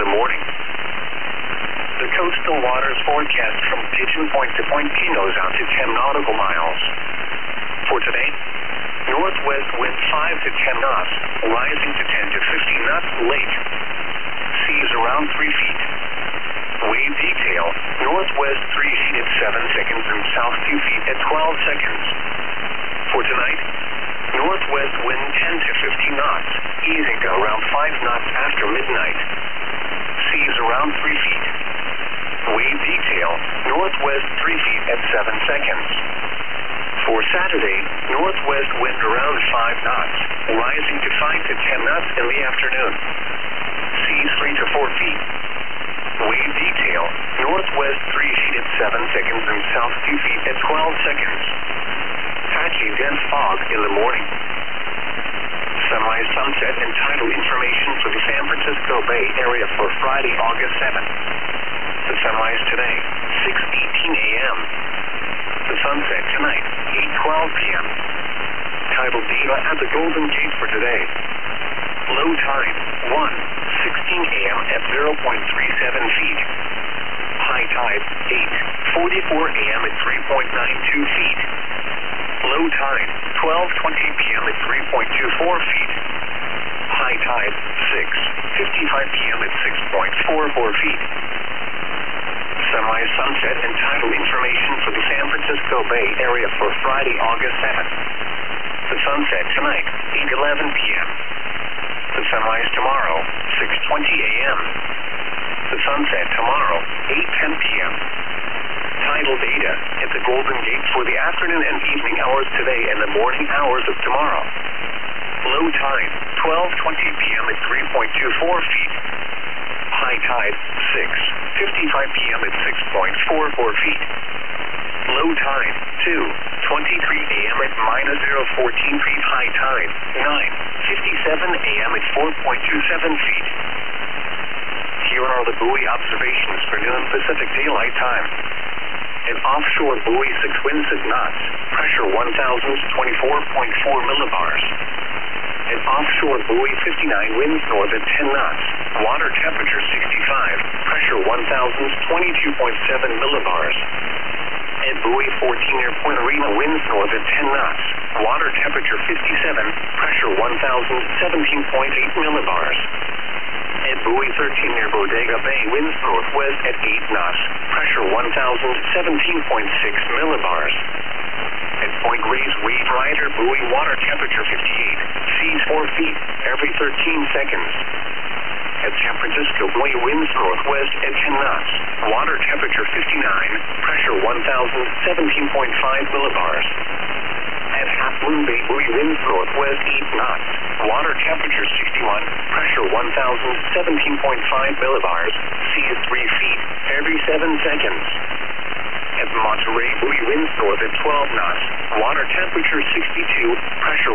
the morning. The coastal waters forecast from Pigeon Point to Point Pinos out to 10 nautical miles. For today, northwest wind 5 to 10 knots, rising to 10 to 15 knots lake. Seas around 3 feet. Wave detail, northwest 3 feet at 7 seconds and south 2 feet at 12 seconds. For tonight, northwest wind 10 to 15 knots, easing to around 5 knots after midnight. Seas around 3 feet. Wave detail, northwest 3 feet at 7 seconds. For Saturday, northwest wind around 5 knots, rising to 5 to 10 knots in the afternoon. Seas 3 to 4 feet. Wave detail, northwest 3 feet at 7 seconds and south 2 feet at 12 seconds. Patchy dense fog in the morning. Sunrise, sunset, and tidal information for the San Francisco Bay Area for Friday, August 7th. The sunrise today, 6:18 a.m. The sunset tonight, 8:12 p.m. Tidal data at the Golden Gate for today. Low tide, 1:16 a.m. at 0.37 feet. High tide, 8:44 a.m. at 3.92 feet. Low tide, 12:20 p.m. at 3.24 feet. High tide, 6:55 p.m. at 6.44 feet. Sunrise, sunset, and tidal information for the San Francisco Bay Area for Friday, August 7th. The sunset tonight, 8:11 p.m. The sunrise tomorrow, 6:20 a.m. The sunset tomorrow, 8:10 p.m. Tidal data at the Golden Gate for the afternoon and evening hours today and the morning hours of tomorrow. Low tide, 12:20 p.m. at 3.24 feet. High tide, 6:55 p.m. at 6.44 feet. Low tide, 2:23 a.m. at -0.14 feet. High tide, 9:57 a.m. at 4.27 feet. Here are the buoy observations for noon Pacific Daylight Time. An offshore buoy 6 winds at knots, pressure 1,024.4 millibars. An offshore buoy 59 winds north at 10 knots, water temperature 65, pressure 1,022.7 millibars. At buoy 14 near Point Arena winds north at 10 knots, water temperature 57, pressure 1,017.8 millibars. At buoy 13 near Bodega Bay winds northwest at 8 knots, pressure 1,017.6 millibars. At Point Reyes Wave Rider buoy water temperature 58, seas 4 feet every 13 seconds. At San Francisco buoy winds northwest at 10 knots, water temperature 59, pressure 1,017.5 millibars. At Half Moon Bay buoy winds northwest 8 knots, water temperature 61, pressure 1,017.5 millibars, seas 3 feet every 7 seconds. At Monterey buoy winds north at 12 knots, water temperature 62, pressure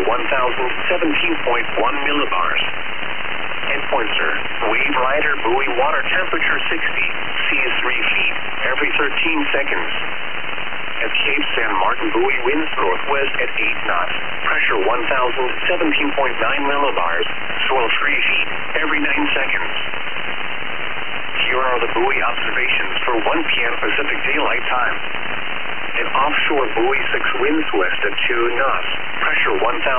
1,017.1 millibars. At Poinsett, Wave Rider buoy water temperature 60, seas 3 feet every 13 seconds. At Cape San Martin buoy winds northwest at 8 knots, pressure 1,017.9 millibars, swell 3 feet every 9 seconds. Here are the buoy observations for 1 p.m. Pacific Daylight Time. An offshore buoy 6 winds west at 2 knots, pressure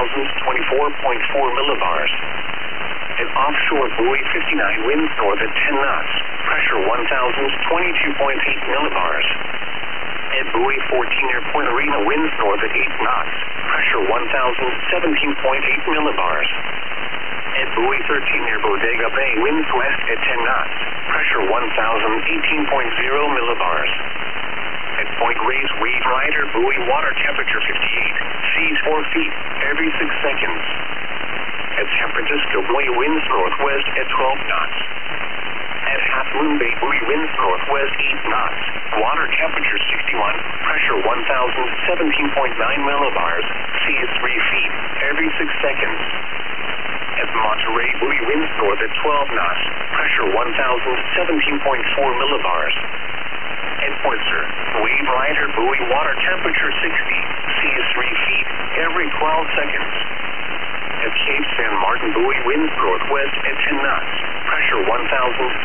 1,024.4 millibars. An offshore buoy 59 winds north at 10 knots, pressure 1,022.8 millibars. At buoy 14 near Point Arena winds north at 8 knots, pressure 1,017.8 millibars. At buoy 13 near Bodega Bay winds west at 10 knots, pressure 1,018.0 millibars. At Point Reyes Wave Rider buoy water temperature 58, seas 4 feet every 6 seconds. At San Francisco buoy winds northwest at 12 knots. At Half Moon Bay buoy winds northwest 8 knots, water temperature 61, pressure 1,017.9 millibars, seas 3 feet every 6 seconds. At Monterey buoy winds north at 12 knots, pressure 1,017.4 millibars. At Poinsett, Wave Rider buoy water temperature 60, seas 3 feet every 12 seconds. At Cape San Martin buoy winds northwest at 10 knots, pressure 1,000.